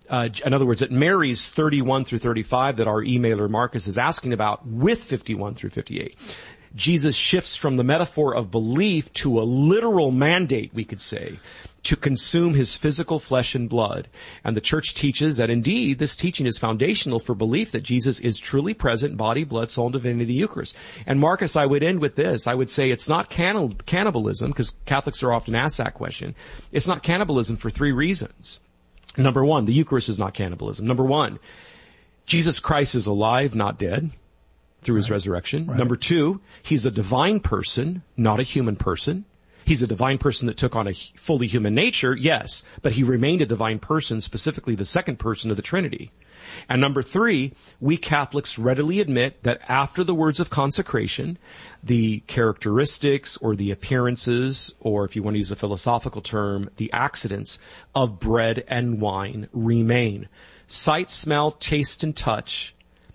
In other words, it marries 31 through 35 that our emailer Marcus is asking about with 51 through 58. Jesus shifts from the metaphor of belief to a literal mandate, we could say, to consume his physical flesh and blood. And the church teaches that indeed this teaching is foundational for belief that Jesus is truly present, body, blood, soul, and divinity of the Eucharist. And Marcus, I would end with this. I would say it's not cannibalism, because Catholics are often asked that question. It's not cannibalism for three reasons. Number one, the Eucharist is not cannibalism. Number one, Jesus Christ is alive, not dead, through his resurrection. Right. Number two, he's a divine person, not a human person. He's a divine person that took on a fully human nature, yes, but he remained a divine person, specifically the second person of the Trinity. And number three, we Catholics readily admit that after the words of consecration, the characteristics or the appearances, or if you want to use a philosophical term, the accidents of bread and wine remain. Sight, smell, taste, and touch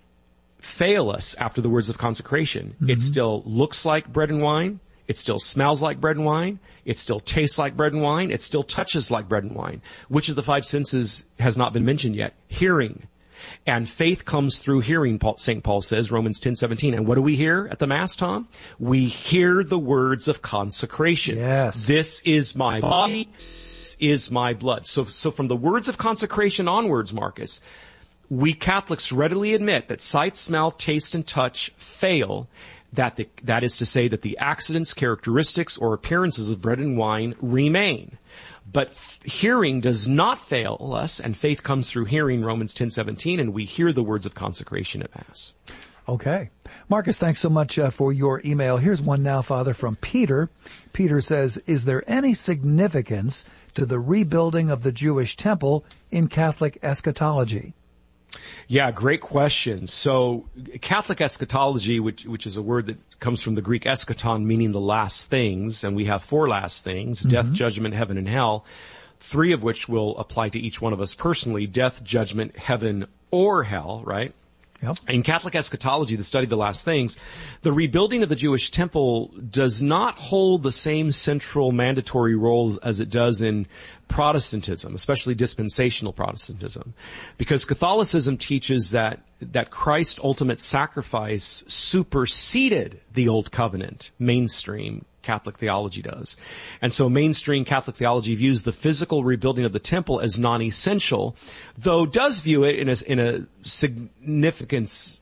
fail us after the words of consecration. Mm-hmm. It still looks like bread and wine. It still smells like bread and wine. It still tastes like bread and wine. It still touches like bread and wine. Which of the five senses has not been mentioned yet? Hearing. And faith comes through hearing, St. Paul says, Romans 10:17. And what do we hear at the Mass, Tom? We hear the words of consecration. Yes. This is my body, this is my blood. So from the words of consecration onwards, Marcus, we Catholics readily admit that sight, smell, taste, and touch fail. That is to say that the accidents, characteristics, or appearances of bread and wine remain. But hearing does not fail us, and faith comes through hearing, Romans 10:17, and we hear the words of consecration at Mass. Okay. Marcus, thanks so much for your email. Here's one now, Father, from Peter. Peter says, is there any significance to the rebuilding of the Jewish temple in Catholic eschatology? Yeah, great question. So Catholic eschatology, which is a word that comes from the Greek eschaton, meaning the last things, and we have four last things, death, judgment, heaven, and hell, three of which will apply to each one of us personally, death, judgment, heaven, or hell, right? Yep. In Catholic eschatology, the study of the last things, the rebuilding of the Jewish temple does not hold the same central mandatory role as it does in Protestantism, especially dispensational Protestantism, because Catholicism teaches that Christ's ultimate sacrifice superseded the Old Covenant. Mainstream Catholic theology does. And so mainstream Catholic theology views the physical rebuilding of the temple as non-essential, though does view it in a significance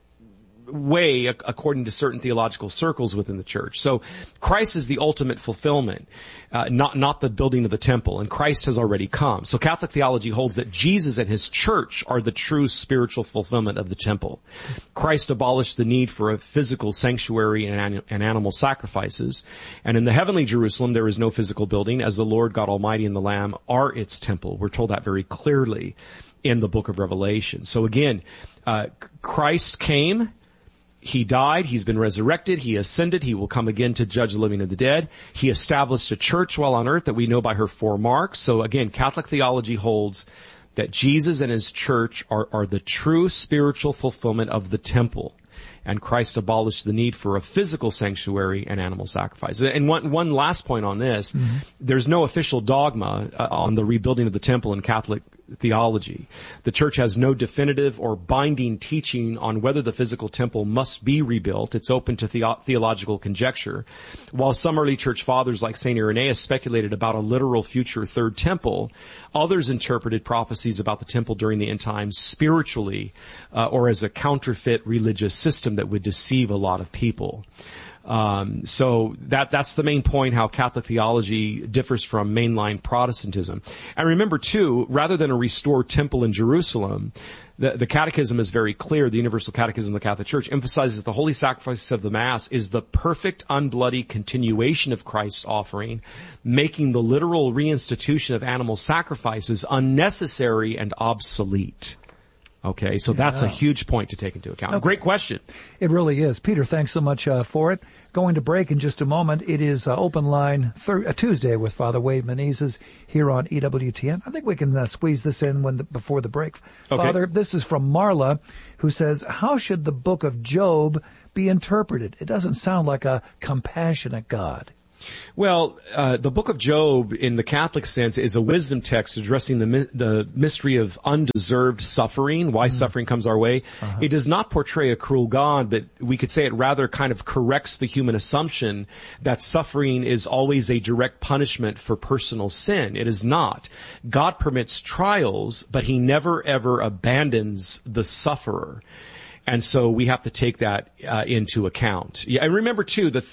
way according to certain theological circles within the church. So Christ is the ultimate fulfillment, not the building of the temple, and Christ has already come. So Catholic theology holds that Jesus and his church are the true spiritual fulfillment of the temple. Christ abolished the need for a physical sanctuary and animal sacrifices, and in the heavenly Jerusalem there is no physical building, as the Lord God Almighty and the Lamb are its temple. We're told that very clearly in the book of Revelation. So again, Christ came, he died, he's been resurrected, he ascended, he will come again to judge the living and the dead. He established a church while on earth that we know by her four marks. So again, Catholic theology holds that Jesus and his church are the true spiritual fulfillment of the temple. And Christ abolished the need for a physical sanctuary and animal sacrifice. And one last point on this, there's no official dogma on the rebuilding of the temple in Catholic theology. The church has no definitive or binding teaching on whether the physical temple must be rebuilt. It's open to theological conjecture. While some early church fathers like St. Irenaeus speculated about a literal future third temple, others interpreted prophecies about the temple during the end times spiritually or as a counterfeit religious system that would deceive a lot of people. So that's the main point, how Catholic theology differs from mainline Protestantism. And remember too, rather than a restored temple in Jerusalem, the Catechism is very clear. The Universal Catechism of the Catholic Church emphasizes the holy sacrifice of the Mass is the perfect, unbloody continuation of Christ's offering, making the literal reinstitution of animal sacrifices unnecessary and obsolete. Okay, so that's a huge point to take into account. Okay. Great question. It really is. Peter, thanks so much for it. Going to break in just a moment. It is Open Line Tuesday with Father Wade Menezes here on EWTN. I think we can squeeze this in before the break. Okay. Father, this is from Marla, who says, how should the book of Job be interpreted? It doesn't sound like a compassionate God. Well, the book of Job, in the Catholic sense, is a wisdom text addressing the mystery of undeserved suffering, why suffering comes our way. It does not portray a cruel God, but we could say it rather kind of corrects the human assumption that suffering is always a direct punishment for personal sin. It is not. God permits trials, but he never ever abandons the sufferer. And so we have to take that into account. Yeah, and remember too, the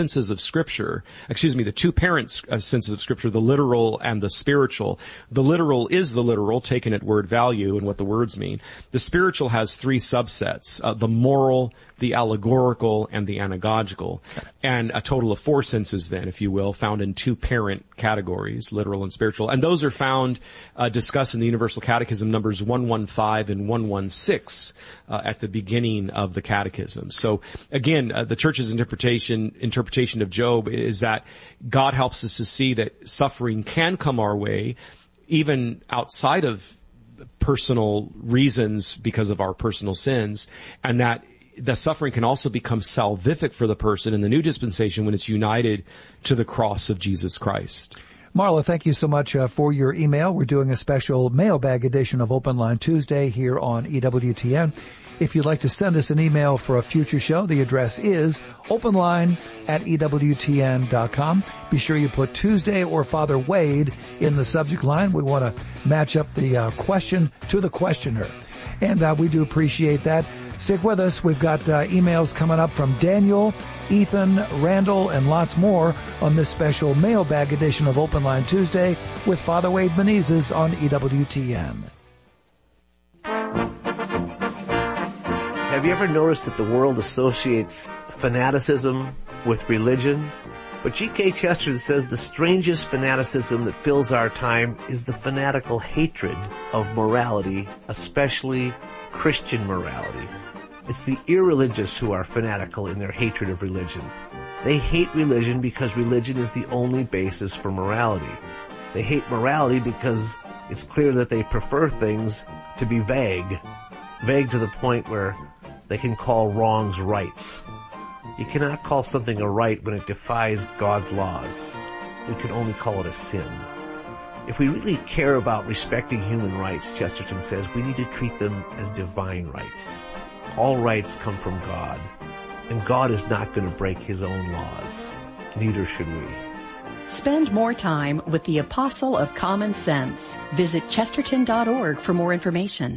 two parent senses of Scripture, the literal and the spiritual. The literal is the literal, taken at word value and what the words mean. The spiritual has three subsets, the moral, the allegorical, and the anagogical. And a total of four senses then, if you will, found in two parent categories, literal and spiritual. And those are found, discussed in the Universal Catechism numbers 115 and 116, at the beginning of the Catechism. So again, the Church's interpretation of Job is that God helps us to see that suffering can come our way, even outside of personal reasons because of our personal sins, and that the suffering can also become salvific for the person in the new dispensation when it's united to the cross of Jesus Christ. Marla, thank you so much for your email. We're doing a special mailbag edition of Open Line Tuesday here on EWTN. If you'd like to send us an email for a future show, the address is openline@EWTN.com. Be sure you put Tuesday or Father Wade in the subject line. We want to match up the question to the questioner. And we do appreciate that. Stick with us. We've got emails coming up from Daniel, Ethan, Randall, and lots more on this special mailbag edition of Open Line Tuesday with Father Wade Menezes on EWTN. Have you ever noticed that the world associates fanaticism with religion? But G.K. Chesterton says the strangest fanaticism that fills our time is the fanatical hatred of morality, especially Christian morality. It's the irreligious who are fanatical in their hatred of religion. They hate religion because religion is the only basis for morality. They hate morality because it's clear that they prefer things to be vague to the point where they can call wrongs rights. You cannot call something a right when it defies God's laws. We can only call it a sin. If we really care about respecting human rights, Chesterton says, we need to treat them as divine rights. All rights come from God, and God is not going to break his own laws. Neither should we. Spend more time with the Apostle of Common Sense. Visit chesterton.org for more information.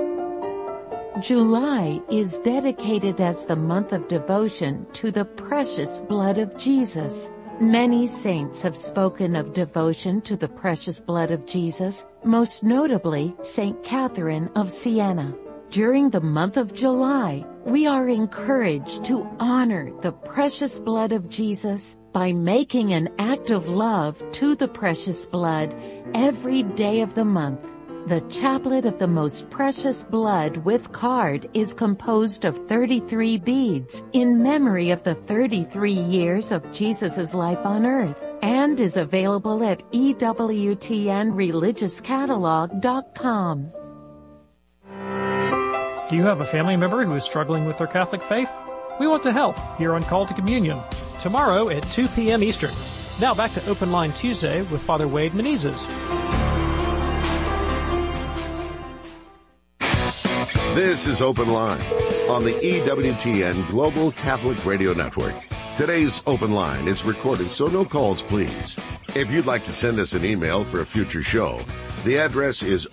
July is dedicated as the month of devotion to the precious blood of Jesus. Many saints have spoken of devotion to the precious blood of Jesus, most notably St. Catherine of Siena. During the month of July, we are encouraged to honor the precious blood of Jesus by making an act of love to the precious blood every day of the month. The Chaplet of the Most Precious Blood with card is composed of 33 beads in memory of the 33 years of Jesus' life on earth and is available at EWTNReligiousCatalog.com. Do you have a family member who is struggling with their Catholic faith? We want to help here on Call to Communion, tomorrow at 2 p.m. Eastern. Now back to Open Line Tuesday with Father Wade Menezes. This is Open Line on the EWTN Global Catholic Radio Network. Today's Open Line is recorded, so no calls, please. If you'd like to send us an email for a future show, the address is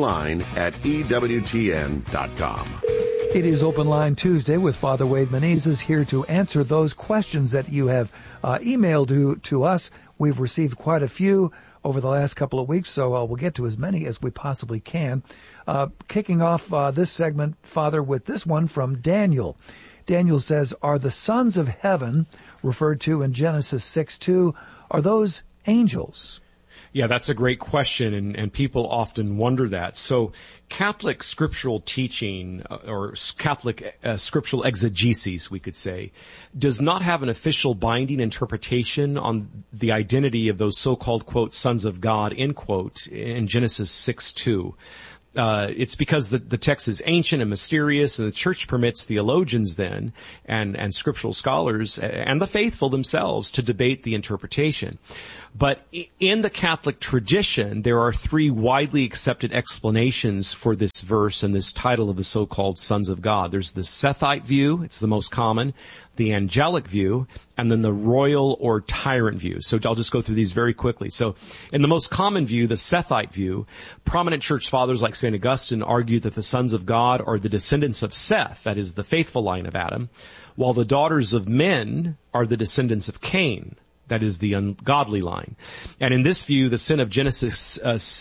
openline@EWTN.com. It is Open Line Tuesday with Father Wade Menezes here to answer those questions that you have emailed to us. We've received quite a few over the last couple of weeks, so we'll get to as many as we possibly can. Kicking off this segment, Father, with this one from Daniel. Daniel says, are the sons of heaven, referred to in Genesis 6:2, are those angels? Yeah, that's a great question, and people often wonder that. So Catholic scriptural teaching, or Catholic scriptural exegesis, we could say, does not have an official binding interpretation on the identity of those so-called, quote, sons of God, end quote, in Genesis 6:2. it's because the text is ancient and mysterious, and the church permits theologians then and scriptural scholars and the faithful themselves to debate the interpretation. But in the Catholic tradition, there are three widely accepted explanations for this verse and this title of the so-called sons of God. There's the Sethite view, it's the most common, the angelic view, and then the royal or tyrant view. So I'll just go through these very quickly. So in the most common view, the Sethite view, prominent church fathers like St. Augustine argue that the sons of God are the descendants of Seth, that is the faithful line of Adam, while the daughters of men are the descendants of Cain. That is the ungodly line. And in this view, the sin of Genesis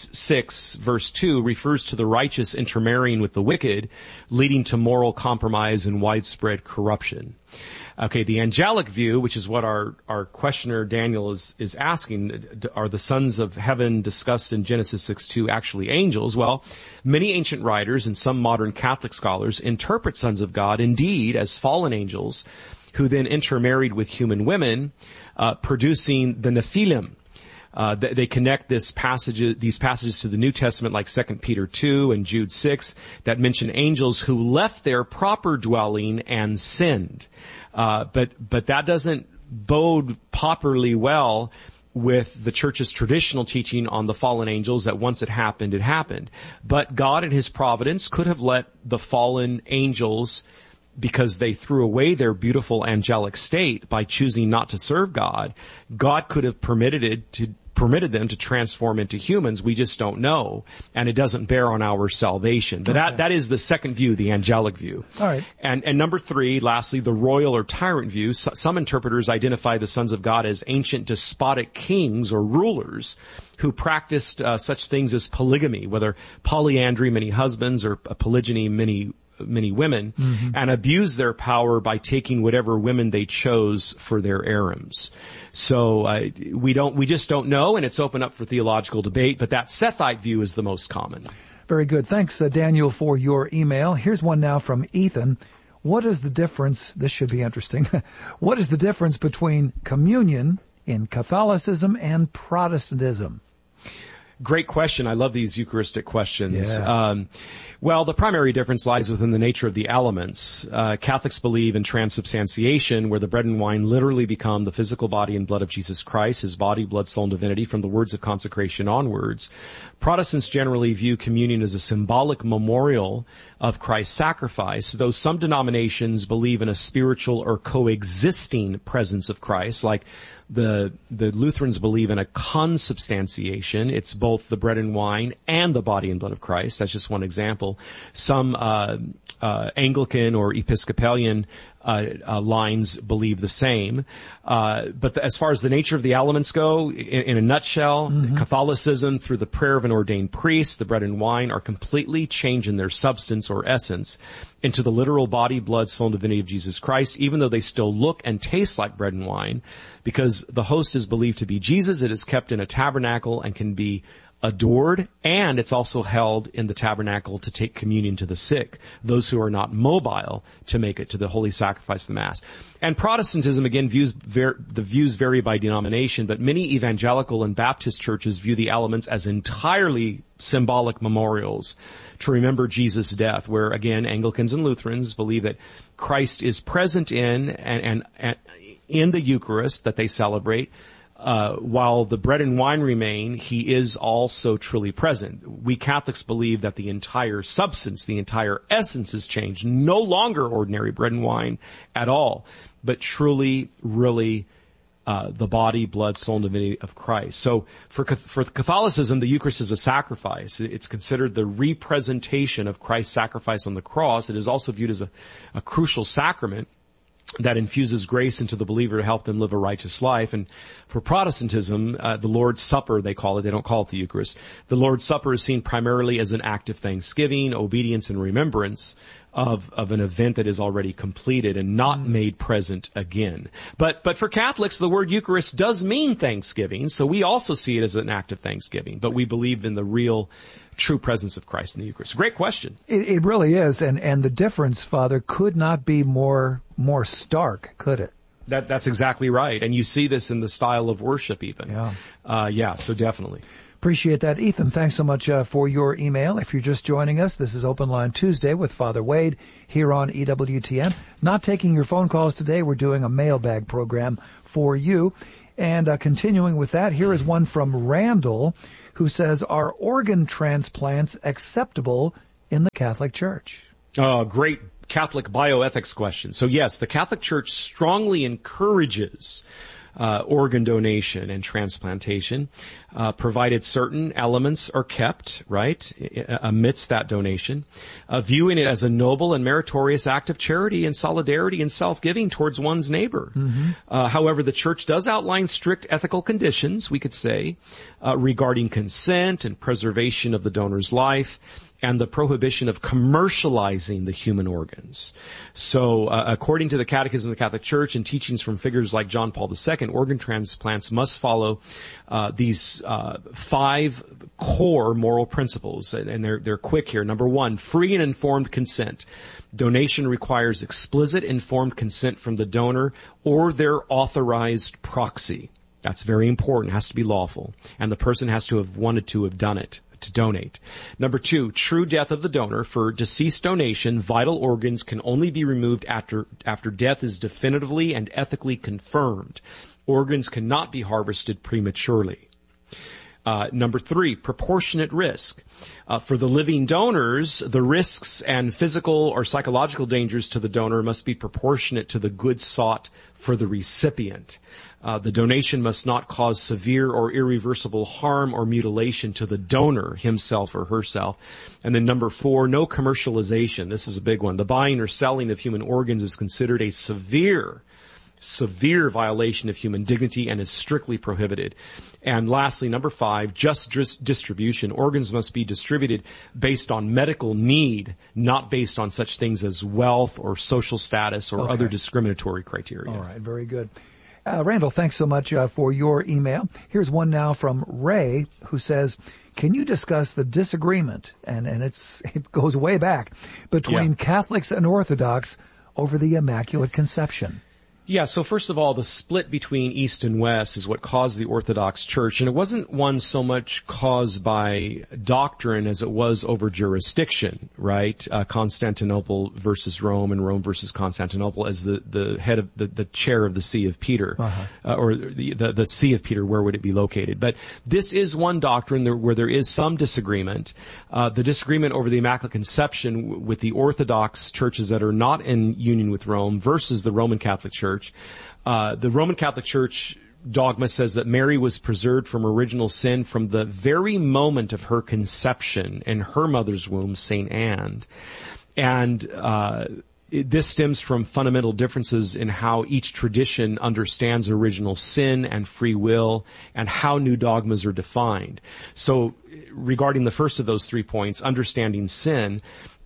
6, verse 2, refers to the righteous intermarrying with the wicked, leading to moral compromise and widespread corruption. Okay, the angelic view, which is what our questioner Daniel is asking, are the sons of heaven discussed in Genesis 6:2 actually angels? Well, many ancient writers and some modern Catholic scholars interpret sons of God indeed as fallen angels who then intermarried with human women, producing the Nephilim. They connect these passages to the New Testament, like 2 Peter 2 and Jude 6, that mention angels who left their proper dwelling and sinned. But that doesn't bode properly well with the church's traditional teaching on the fallen angels, that once it happened. But God in his providence could have let the fallen angels, because they threw away their beautiful angelic state by choosing not to serve God, God could have permitted them to transform into humans. We just don't know. And it doesn't bear on our salvation. But that is the second view, the angelic view. All right. And number three, lastly, the royal or tyrant view. Some interpreters identify the sons of God as ancient despotic kings or rulers who practiced such things as polygamy, whether polyandry, many husbands, or polygyny, many women, and abuse their power by taking whatever women they chose for their errands. So we just don't know, and it's open up for theological debate, but that Sethite view is the most common. Very good. Thanks, Daniel, for your email. Here's one now from Ethan. What is the difference, this should be interesting, what is the difference between communion in Catholicism and Protestantism? Great question. I love these Eucharistic questions. Yeah. Well, the primary difference lies within the nature of the elements. Catholics believe in transubstantiation, where the bread and wine literally become the physical body and blood of Jesus Christ, his body, blood, soul, and divinity from the words of consecration onwards. Protestants generally view communion as a symbolic memorial of Christ's sacrifice, though some denominations believe in a spiritual or coexisting presence of Christ, like the Lutherans believe in a consubstantiation. It's both the bread and wine and the body and blood of Christ. That's just one example. Some Anglican or Episcopalian lines believe the same. But as far as the nature of the elements go, in a nutshell, Catholicism, through the prayer of an ordained priest, the bread and wine are completely changed in their substance or essence into the literal body, blood, soul, and divinity of Jesus Christ, even though they still look and taste like bread and wine. Because the host is believed to be Jesus, it is kept in a tabernacle and can be adored, and it's also held in the tabernacle to take communion to the sick, those who are not mobile to make it to the holy sacrifice of the Mass. And Protestantism, again, the views vary by denomination, but many evangelical and Baptist churches view the elements as entirely symbolic memorials to remember Jesus' death, where, again, Anglicans and Lutherans believe that Christ is present in and in the Eucharist that they celebrate. While the bread and wine remain, he is also truly present. We Catholics believe that the entire substance, the entire essence is changed. No longer ordinary bread and wine at all, but truly, really, the body, blood, soul, and divinity of Christ. So for Catholicism, the Eucharist is a sacrifice. It's considered the representation of Christ's sacrifice on the cross. It is also viewed as a crucial sacrament that infuses grace into the believer to help them live a righteous life. And for Protestantism, the Lord's Supper, they call it, they don't call it the Eucharist. The Lord's Supper is seen primarily as an act of thanksgiving, obedience, and remembrance of an event that is already completed and not made present again. But for Catholics, the word Eucharist does mean thanksgiving, so we also see it as an act of thanksgiving. But we believe in the real, true presence of Christ in the Eucharist. Great question. It really is, and the difference, Father, could not be more stark, could it? That's exactly right. And you see this in the style of worship even. Yeah. So definitely. Appreciate that. Ethan, thanks so much for your email. If you're just joining us, this is Open Line Tuesday with Father Wade here on EWTN. Not taking your phone calls today. We're doing a mailbag program for you. And continuing with that, here is one from Randall who says, are organ transplants acceptable in the Catholic Church? Great Catholic bioethics question. So yes, the Catholic Church strongly encourages organ donation and transplantation, provided certain elements are kept, right, amidst that donation, viewing it as a noble and meritorious act of charity and solidarity and self-giving towards one's neighbor. However, the Church does outline strict ethical conditions, we could say, regarding consent and preservation of the donor's life, and the prohibition of commercializing the human organs. So, according to the Catechism of the Catholic Church and teachings from figures like John Paul II, organ transplants must follow these 5 core moral principles, and they're quick here. Number 1, free and informed consent. Donation requires explicit informed consent from the donor or their authorized proxy. That's very important. It has to be lawful, and the person has to have wanted to have done it to donate. Number 2, true death of the donor. For deceased donation, vital organs can only be removed after death is definitively and ethically confirmed. Organs cannot be harvested prematurely. Number 3, proportionate risk. For the living donors, the risks and physical or psychological dangers to the donor must be proportionate to the good sought for the recipient. The donation must not cause severe or irreversible harm or mutilation to the donor himself or herself. And then number 4, no commercialization. This is a big one. The buying or selling of human organs is considered a severe violation of human dignity and is strictly prohibited. And lastly, number 5, just distribution. Organs must be distributed based on medical need, not based on such things as wealth or social status or other discriminatory criteria. All right, very good. Randall, thanks so much for your email. Here's one now from Ray who says, can you discuss the disagreement, and it goes way back, between Catholics and Orthodox over the Immaculate Conception? Yeah, so first of all, the split between East and West is what caused the Orthodox Church, and it wasn't one so much caused by doctrine as it was over jurisdiction, right? Constantinople versus Rome and Rome versus Constantinople as the head of the chair of the See of Peter, or the See of Peter, where would it be located? But this is one doctrine where there is some disagreement. The disagreement over the Immaculate Conception with the Orthodox churches that are not in union with Rome versus the Roman Catholic Church. The Roman Catholic Church dogma says that Mary was preserved from original sin from the very moment of her conception in her mother's womb, St. Anne. And this stems from fundamental differences in how each tradition understands original sin and free will and how new dogmas are defined. So regarding the first of those 3 points, understanding sin,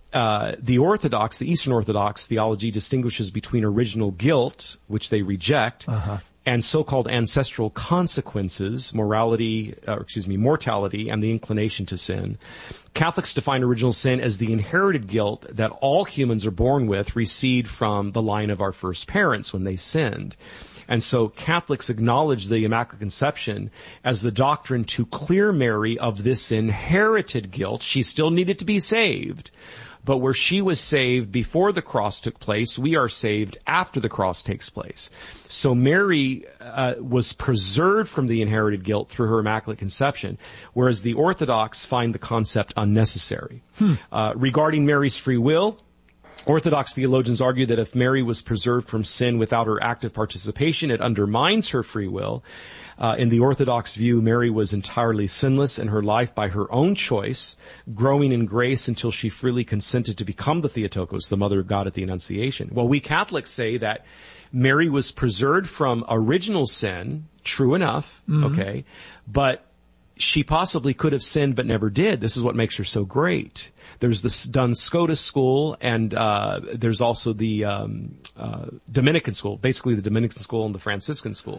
the Eastern Orthodox theology distinguishes between original guilt, which they reject, and so-called ancestral consequences, mortality, and the inclination to sin. Catholics define original sin as the inherited guilt that all humans are born with, received from the line of our first parents when they sinned. And so Catholics acknowledge the Immaculate Conception as the doctrine to clear Mary of this inherited guilt. She still needed to be saved. But where she was saved before the cross took place, we are saved after the cross takes place. So Mary was preserved from the inherited guilt through her Immaculate Conception, whereas the Orthodox find the concept unnecessary. Regarding Mary's free will, Orthodox theologians argue that if Mary was preserved from sin without her active participation, it undermines her free will. In the Orthodox view, Mary was entirely sinless in her life by her own choice, growing in grace until she freely consented to become the Theotokos, the Mother of God at the Annunciation. Well, we Catholics say that Mary was preserved from original sin, true enough, okay, but she possibly could have sinned but never did. This is what makes her so great. There's the Duns Scotus school, and there's also the Dominican school, basically the Dominican school and the Franciscan school.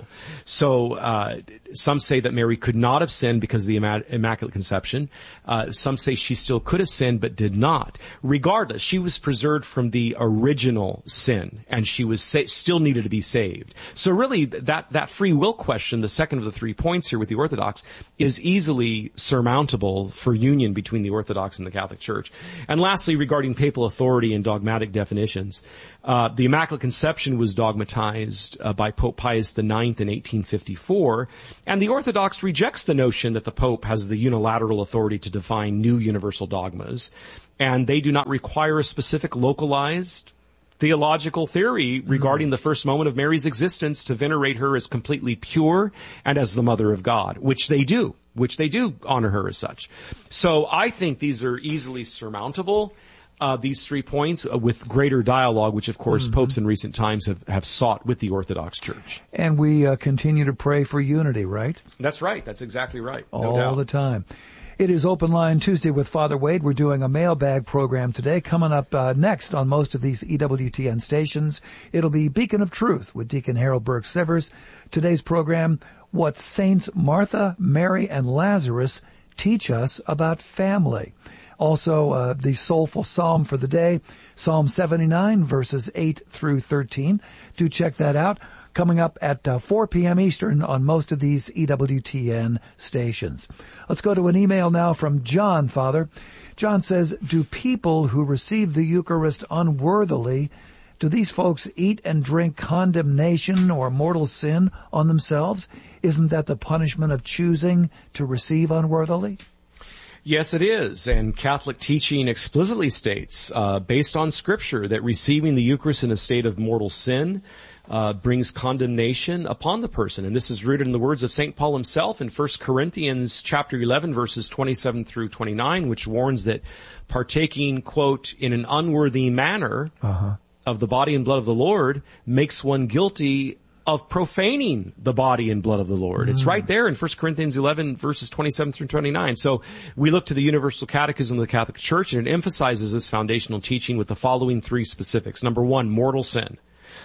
So some say that Mary could not have sinned because of the Immaculate Conception. Some say she still could have sinned but did not. Regardless, she was preserved from the original sin, and she was still needed to be saved. So really, that free will question, the second of the 3 points here with the Orthodox, is easily surmountable for union between the Orthodox and the Catholic Church. And lastly, regarding papal authority and dogmatic definitions, the Immaculate Conception was dogmatized by Pope Pius IX in 1854, and the Orthodox rejects the notion that the Pope has the unilateral authority to define new universal dogmas, and they do not require a specific localized theological theory regarding the first moment of Mary's existence to venerate her as completely pure and as the Mother of God, which they do honor her as such. So I think these are easily surmountable, these 3 points, with greater dialogue, which of course popes in recent times have sought with the Orthodox Church. And we continue to pray for unity, right? That's right. That's exactly right. No All doubt. the time. It is Open Line Tuesday with Father Wade. We're doing a mailbag program today. Coming up next on most of these EWTN stations, it'll be Beacon of Truth with Deacon Harold Burke-Sivers. Today's program, what Saints Martha, Mary, and Lazarus teach us about family. Also, the soulful psalm for the day, Psalm 79, verses 8 through 13. Do check that out. Coming up at 4 p.m. Eastern on most of these EWTN stations. Let's go to an email now from John, Father. John says, do people who receive the Eucharist unworthily, do these folks eat and drink condemnation or mortal sin on themselves? Isn't that the punishment of choosing to receive unworthily? Yes, it is. And Catholic teaching explicitly states, based on Scripture, that receiving the Eucharist in a state of mortal sin brings condemnation upon the person. And this is rooted in the words of St. Paul himself in 1 Corinthians chapter 11, verses 27 through 29, which warns that partaking, quote, in an unworthy manner of the body and blood of the Lord makes one guilty of profaning the body and blood of the Lord. It's right there in 1 Corinthians 11, verses 27 through 29. So we look to the Universal Catechism of the Catholic Church, and it emphasizes this foundational teaching with the following 3 specifics. Number 1, mortal sin.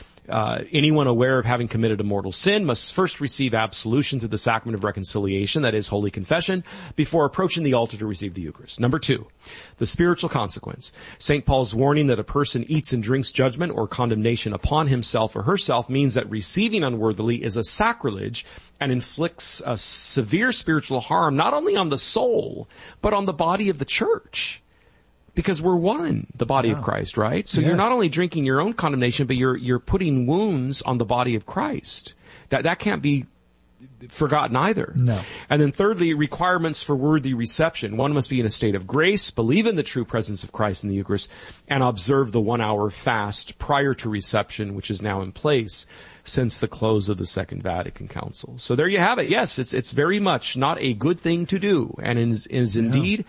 Anyone aware of having committed a mortal sin must first receive absolution through the sacrament of reconciliation, that is, Holy Confession, before approaching the altar to receive the Eucharist. Number 2, the spiritual consequence. St. Paul's warning that a person eats and drinks judgment or condemnation upon himself or herself means that receiving unworthily is a sacrilege and inflicts a severe spiritual harm not only on the soul, but on the body of the Church. Because we're one, the body of Christ, right? So you're not only drinking your own condemnation, but you're putting wounds on the body of Christ. That can't be forgotten either. No. And then thirdly, requirements for worthy reception. One must be in a state of grace, believe in the true presence of Christ in the Eucharist, and observe the 1-hour fast prior to reception, which is now in place since the close of the Second Vatican Council. So there you have it. Yes, it's very much not a good thing to do, and is indeed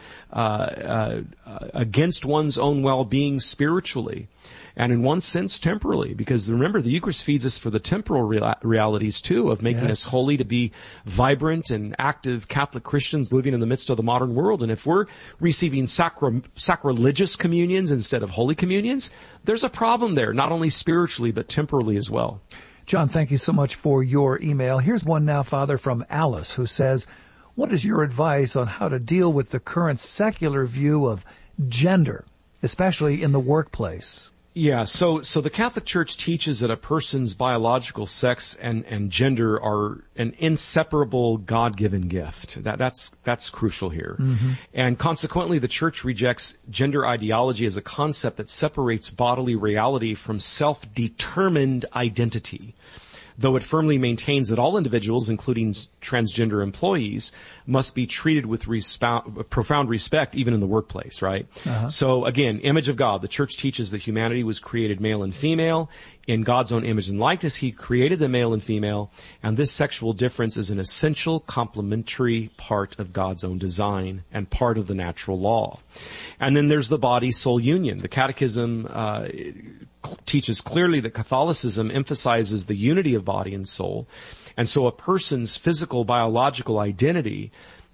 against one's own well-being spiritually, and in one sense temporally, because remember, the Eucharist feeds us for the temporal realities too, of making us holy to be vibrant and active Catholic Christians living in the midst of the modern world. And if we're receiving sacrilegious communions instead of holy communions, there's a problem there, not only spiritually, but temporally as well. John, thank you so much for your email. Here's one now, Father, from Alice, who says, what is your advice on how to deal with the current secular view of gender, especially in the workplace? Yeah, so the Catholic Church teaches that a person's biological sex and gender are an inseparable God-given gift. That's crucial here. And consequently, the Church rejects gender ideology as a concept that separates bodily reality from self-determined identity, though it firmly maintains that all individuals, including transgender employees, must be treated with profound respect even in the workplace, right? So again, image of God. The Church teaches that humanity was created male and female. In God's own image and likeness, He created the male and female, and this sexual difference is an essential complementary part of God's own design and part of the natural law. And then there's the body-soul union. The Catechism teaches clearly that Catholicism emphasizes the unity of body and soul, and so a person's physical biological identity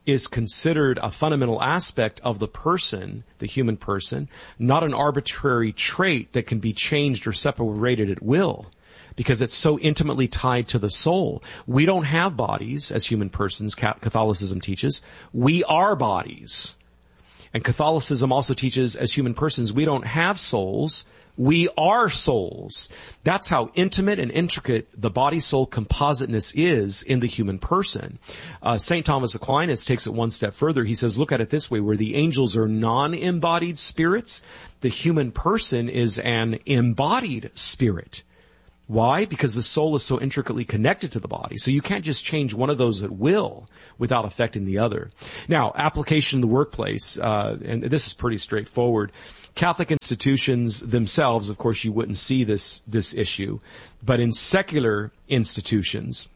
is considered a fundamental aspect of the person, the human person, not an arbitrary trait that can be changed or separated at will, because it's so intimately tied to the soul. We don't have bodies as human persons, Catholicism teaches. We are bodies. And Catholicism also teaches as human persons, we don't have souls. We are souls. That's how intimate and intricate the body-soul compositeness is in the human person. St. Thomas Aquinas takes it one step further. He says, look at it this way, where the angels are non-embodied spirits, the human person is an embodied spirit. Why? Because the soul is so intricately connected to the body. So you can't just change one of those at will without affecting the other. Now, application in the workplace, and this is pretty straightforward. Catholic institutions themselves, of course, you wouldn't see this issue, but in secular institutions,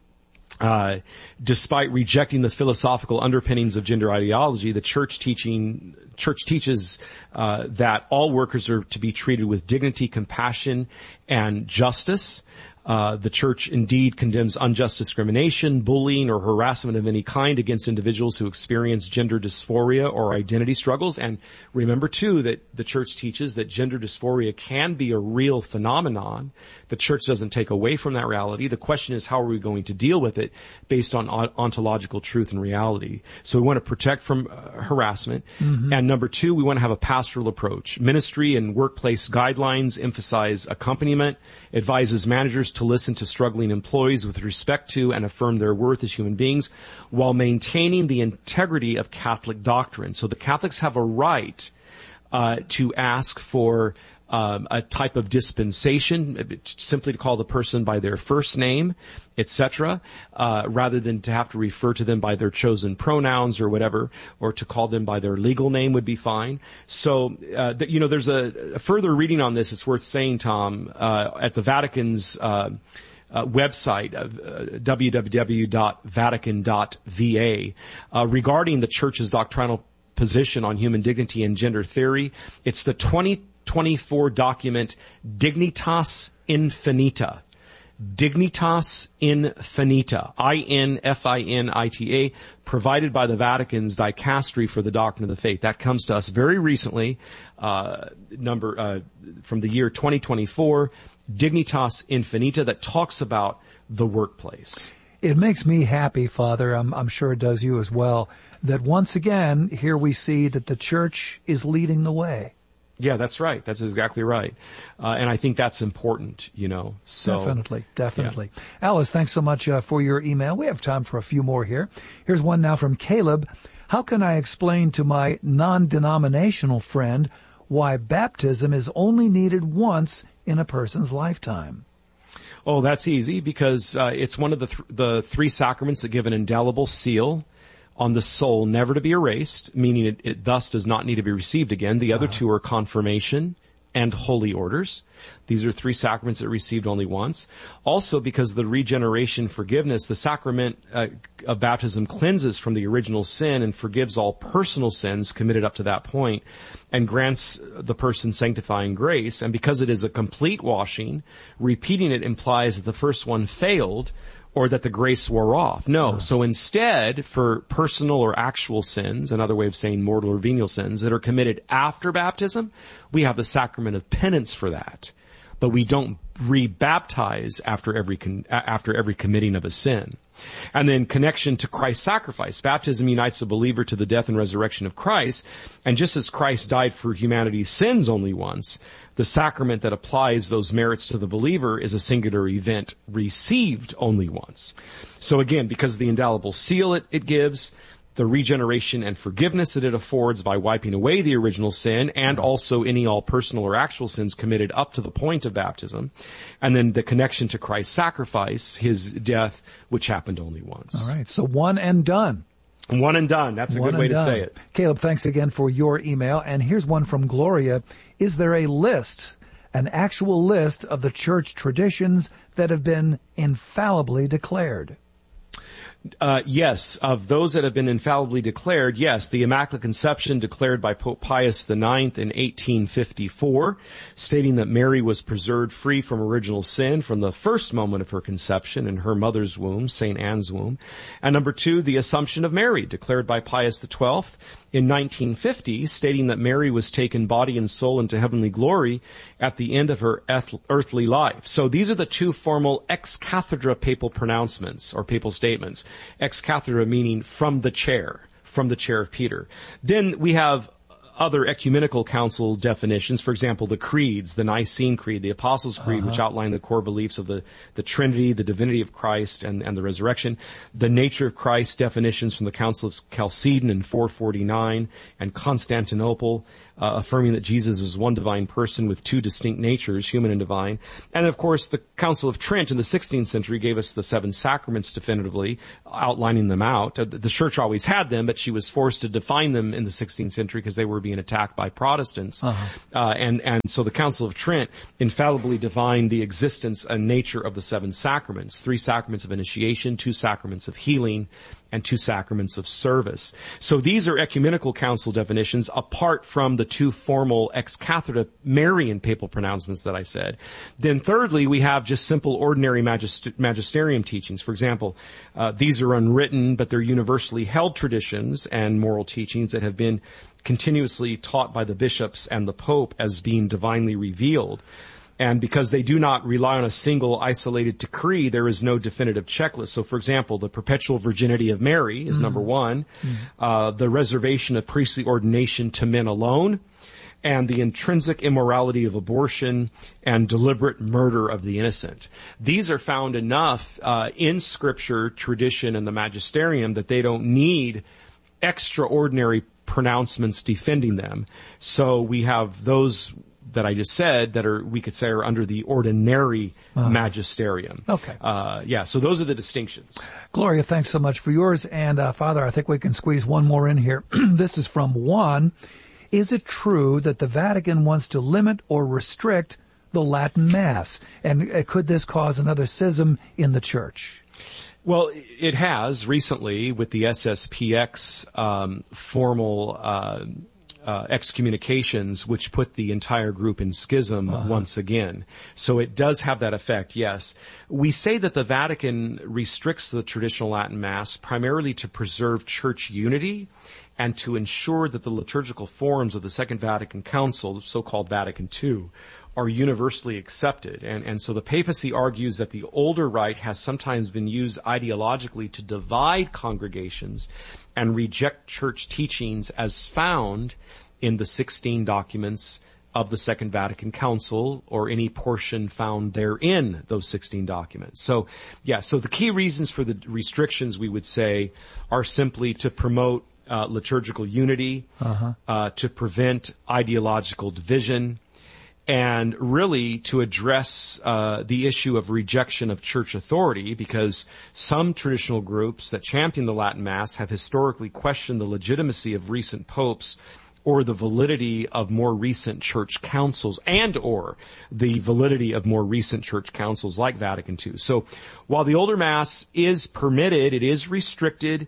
despite rejecting the philosophical underpinnings of gender ideology, the church teaches that all workers are to be treated with dignity, compassion, and justice. The church indeed condemns unjust discrimination, bullying, or harassment of any kind against individuals who experience gender dysphoria or identity struggles. And remember, too, that the church teaches that gender dysphoria can be a real phenomenon. The church doesn't take away from that reality. The question is, how are we going to deal with it based on ontological truth and reality? So we want to protect from harassment. Mm-hmm. And number two, we want to have a pastoral approach. Ministry and workplace guidelines emphasize accompaniment, advises managers to listen to struggling employees with respect to and affirm their worth as human beings while maintaining the integrity of Catholic doctrine. So the Catholics have a right to ask for a type of dispensation, simply to call the person by their first name, etc., rather than to have to refer to them by their chosen pronouns or whatever, or to call them by their legal name would be fine. So, there's a further reading on this. It's worth saying, Tom, at the Vatican's website, www.vatican.va, regarding the Church's doctrinal position on human dignity and gender theory. It's the 2024 document Dignitas Infinita. Dignitas Infinita, INFINITA, provided by the Vatican's Dicastery for the Doctrine of the Faith. That comes to us very recently, from the year 2024, Dignitas Infinita, that talks about the workplace. It makes me happy, Father, I'm sure it does you as well, that once again, here we see that the Church is leading the way. Yeah, that's right. That's exactly right. And I think that's important, So Definitely. Yeah. Alice, thanks so much for your email. We have time for a few more here. Here's one now from Caleb. How can I explain to my non-denominational friend why baptism is only needed once in a person's lifetime? Oh, that's easy, because it's one of the three sacraments that give an indelible seal on the soul, never to be erased, meaning it thus does not need to be received again. The other two are confirmation and holy orders. These are three sacraments that are received only once. Also, because of the regeneration forgiveness, the sacrament of baptism cleanses from the original sin and forgives all personal sins committed up to that point and grants the person sanctifying grace. And because it is a complete washing, repeating it implies that the first one failed or that the grace wore off. No. So instead, for personal or actual sins, another way of saying mortal or venial sins, that are committed after baptism, we have the sacrament of penance for that. But we don't re-baptize after every committing of a sin. And then connection to Christ's sacrifice. Baptism unites the believer to the death and resurrection of Christ. And just as Christ died for humanity's sins only once, the sacrament that applies those merits to the believer is a singular event received only once. So again, because of the indelible seal it gives, the regeneration and forgiveness that it affords by wiping away the original sin, and also any all personal or actual sins committed up to the point of baptism, and then the connection to Christ's sacrifice, his death, which happened only once. All right, so one and done. One and done. That's a good way to say it. Caleb, thanks again for your email. And here's one from Gloria. Is there a list, an actual list of the church traditions that have been infallibly declared? Yes, of those that have been infallibly declared, yes, the Immaculate Conception declared by Pope Pius IX in 1854, stating that Mary was preserved free from original sin from the first moment of her conception in her mother's womb, St. Anne's womb. And number 2, the Assumption of Mary, declared by Pius XII in 1950, stating that Mary was taken body and soul into heavenly glory at the end of her earthly life. So these are the 2 formal ex cathedra papal pronouncements or papal statements. Ex cathedra meaning from the chair of Peter. Then we have other ecumenical council definitions. For example, the creeds, the Nicene Creed, the Apostles' Creed, which outline the core beliefs of the Trinity, the divinity of Christ, and the resurrection. The nature of Christ definitions from the Council of Chalcedon in 449 and Constantinople, affirming that Jesus is one divine person with 2 distinct natures, human and divine. And of course, the Council of Trent in the 16th century gave us the 7 sacraments definitively, outlining them out. The Church always had them, but she was forced to define them in the 16th century because they were being attacked by Protestants. And so the Council of Trent infallibly defined the existence and nature of the 7 sacraments: 3 sacraments of initiation, 2 sacraments of healing, and 2 sacraments of service. So these are ecumenical council definitions apart from the 2 formal ex cathedra Marian papal pronouncements that I said. Then thirdly, we have just simple ordinary magisterium teachings. For example, these are unwritten, but they're universally held traditions and moral teachings that have been continuously taught by the bishops and the Pope as being divinely revealed. And because they do not rely on a single isolated decree, there is no definitive checklist. So, for example, the perpetual virginity of Mary is number 1. The reservation of priestly ordination to men alone, and the intrinsic immorality of abortion and deliberate murder of the innocent. These are found enough in Scripture, tradition, and the magisterium that they don't need extraordinary pronouncements defending them. So we have those that I just said that we could say are under the ordinary magisterium. Okay. So those are the distinctions. Gloria, thanks so much for yours. And Father, I think we can squeeze one more in here. This is from Juan. Is it true that the Vatican wants to limit or restrict the Latin Mass? And could this cause another schism in the Church? Well, it has recently with the SSPX formal excommunications, which put the entire group in schism once again. So it does have that effect, yes. We say that the Vatican restricts the traditional Latin Mass primarily to preserve church unity and to ensure that the liturgical forms of the Second Vatican Council, the so-called Vatican II, are universally accepted. And so the papacy argues that the older rite has sometimes been used ideologically to divide congregations and reject church teachings as found in the 16 documents of the Second Vatican Council or any portion found therein, those 16 documents. So the key reasons for the restrictions, we would say, are simply to promote liturgical unity, to prevent ideological division, and really to address the issue of rejection of church authority, because some traditional groups that champion the Latin Mass have historically questioned the legitimacy of recent popes or the validity of more recent church councils and or the validity of more recent church councils like Vatican II. So while the older Mass is permitted, it is restricted.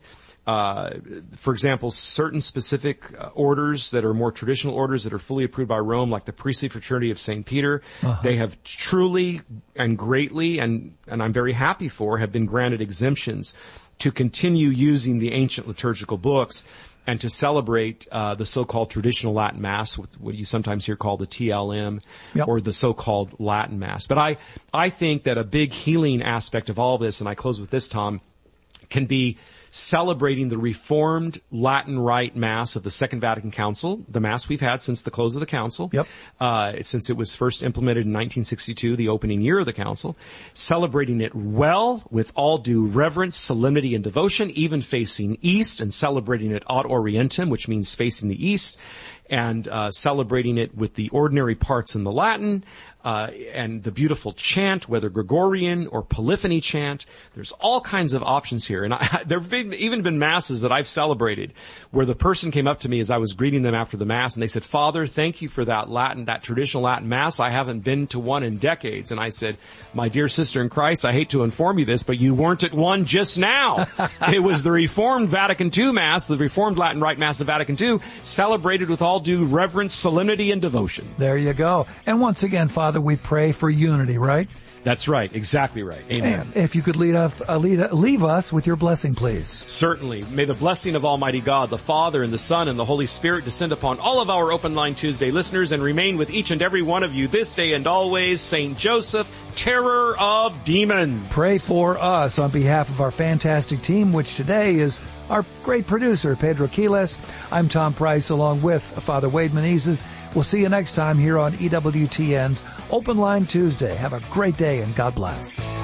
For example, certain specific orders that are more traditional orders that are fully approved by Rome, like the priestly fraternity of St. Peter, they have truly and greatly, and I'm very happy for, have been granted exemptions to continue using the ancient liturgical books and to celebrate the so-called traditional Latin Mass, with what you sometimes hear called the TLM, or the so-called Latin Mass. But I think that a big healing aspect of all this, and I close with this, Tom, can be celebrating the Reformed Latin Rite Mass of the Second Vatican Council, the Mass we've had since the close of the Council, since it was first implemented in 1962, the opening year of the Council, celebrating it well with all due reverence, solemnity, and devotion, even facing east, and celebrating it ad orientem, which means facing the east, and celebrating it with the ordinary parts in the Latin, and the beautiful chant, whether Gregorian or polyphony chant. There's all kinds of options here. And there have even been masses that I've celebrated where the person came up to me as I was greeting them after the mass and they said, Father, thank you for that traditional Latin mass. I haven't been to one in decades. And I said, my dear sister in Christ, I hate to inform you this, but you weren't at one just now. It was the Reformed Vatican II Mass, the Reformed Latin Rite Mass of Vatican II, celebrated with all due reverence, solemnity, and devotion. There you go. And once again, Father, we pray for unity, right? That's right. Exactly right. Amen. And if you could leave us with your blessing, please. Certainly. May the blessing of Almighty God, the Father and the Son and the Holy Spirit descend upon all of our Open Line Tuesday listeners and remain with each and every one of you this day and always. Saint Joseph, terror of demons. Pray for us on behalf of our fantastic team, which today is our great producer, Pedro Quiles. I'm Tom Price along with Father Wade Menezes. We'll see you next time here on EWTN's Open Line Tuesday. Have a great day and God bless.